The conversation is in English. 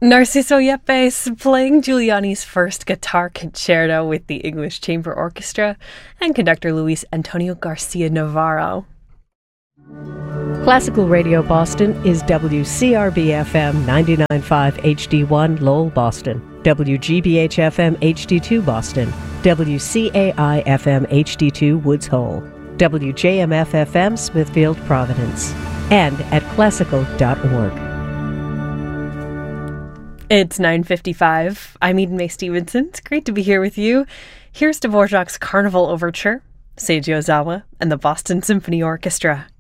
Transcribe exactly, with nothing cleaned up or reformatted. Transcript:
Narciso Yepes playing Giuliani's first guitar concerto with the English Chamber Orchestra, and conductor Luis Antonio Garcia Navarro. Classical Radio Boston is W C R B F M ninety-nine point five H D one Lowell, Boston, W G B H F M H D two Boston, W C A I F M H D two Woods Hole, W J M F F M Smithfield, Providence, and at classical dot org. It's nine fifty-five. I'm Eden May Stevenson. It's great to be here with you. Here's Dvorak's Carnival Overture, Seiji Ozawa, and the Boston Symphony Orchestra.